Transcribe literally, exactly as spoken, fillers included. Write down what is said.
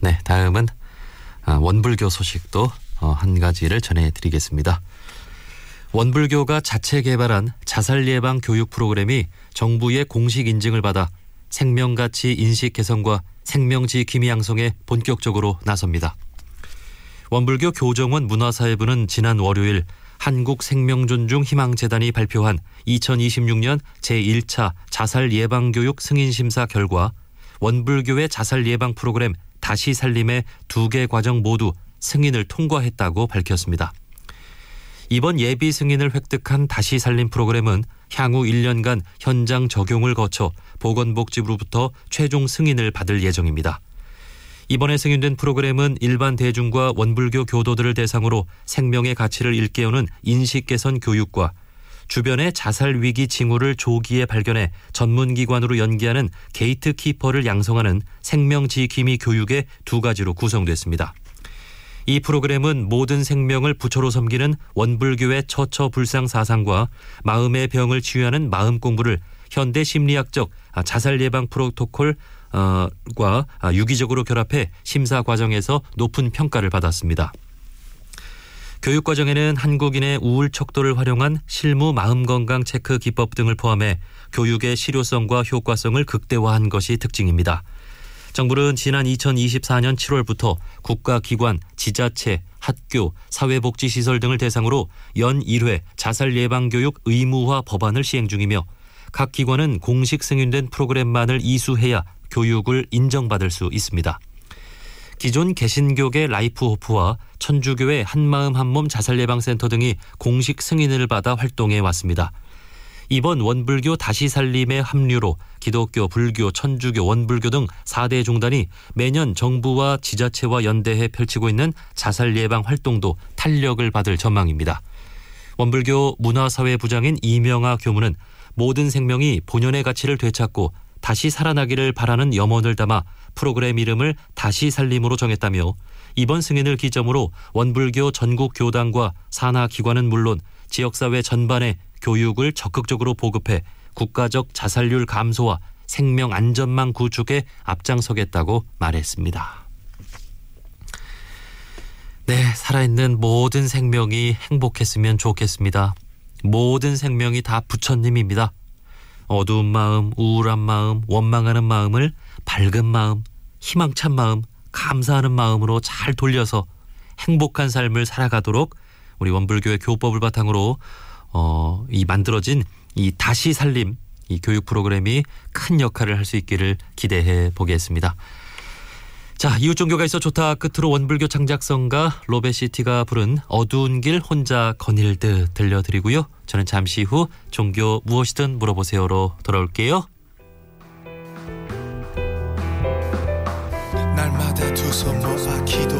네, 다음은 원불교 소식도 한 가지를 전해드리겠습니다. 원불교가 자체 개발한 자살 예방 교육 프로그램이 정부의 공식 인증을 받아 생명가치 인식 개선과 생명지 기미 양성에 본격적으로 나섭니다. 원불교 교정원 문화사회부는 지난 월요일 한국생명존중희망재단이 발표한 이천이십육 년 제일 차 자살 예방교육 승인심사 결과 원불교의 자살 예방 프로그램 다시 살림의 두 개 과정 모두 승인을 통과했다고 밝혔습니다. 이번 예비 승인을 획득한 다시 살림 프로그램은 향후 일 년간 현장 적용을 거쳐 보건복지부로부터 최종 승인을 받을 예정입니다. 이번에 승인된 프로그램은 일반 대중과 원불교 교도들을 대상으로 생명의 가치를 일깨우는 인식 개선 교육과 주변의 자살 위기 징후를 조기에 발견해 전문기관으로 연계하는 게이트키퍼를 양성하는 생명지 기미 교육의 두 가지로 구성됐습니다. 이 프로그램은 모든 생명을 부처로 섬기는 원불교의 처처불상 사상과 마음의 병을 치유하는 마음 공부를 현대 심리학적 자살 예방 프로토콜과 유기적으로 결합해 심사 과정에서 높은 평가를 받았습니다. 교육 과정에는 한국인의 우울 척도를 활용한 실무 마음건강 체크 기법 등을 포함해 교육의 실효성과 효과성을 극대화한 것이 특징입니다. 정부는 지난 이천이십사 년 칠월부터 국가기관, 지자체, 학교, 사회복지시설 등을 대상으로 연 일 회 자살 예방교육 의무화 법안을 시행 중이며 각 기관은 공식 승인된 프로그램만을 이수해야 교육을 인정받을 수 있습니다. 기존 개신교계 라이프호프와 천주교의 한마음 한몸 자살예방센터 등이 공식 승인을 받아 활동해 왔습니다. 이번 원불교 다시살림의 합류로 기독교, 불교, 천주교, 원불교 등 사 대 종단이 매년 정부와 지자체와 연대해 펼치고 있는 자살 예방 활동도 탄력을 받을 전망입니다. 원불교 문화사회부장인 이명아 교무는 모든 생명이 본연의 가치를 되찾고 다시 살아나기를 바라는 염원을 담아 프로그램 이름을 다시 살림으로 정했다며 이번 승인을 기점으로 원불교 전국 교단과 산하 기관은 물론 지역사회 전반에 교육을 적극적으로 보급해 국가적 자살률 감소와 생명 안전망 구축에 앞장서겠다고 말했습니다. 네, 살아있는 모든 생명이 행복했으면 좋겠습니다. 모든 생명이 다 부처님입니다. 어두운 마음, 우울한 마음, 원망하는 마음을 밝은 마음, 희망찬 마음, 감사하는 마음으로 잘 돌려서 행복한 삶을 살아가도록 우리 원불교의 교법을 바탕으로 어, 이 만들어진 이 다시 살림 이 교육 프로그램이 큰 역할을 할 수 있기를 기대해 보겠습니다. 자, 이웃 종교가 있어 좋다 끝으로 원불교 창작성가 로베시티가 부른 어두운 길 혼자 거닐듯 들려드리고요. 저는 잠시 후 종교 무엇이든 물어보세요로 돌아올게요. 날마다 두 손 모아 기도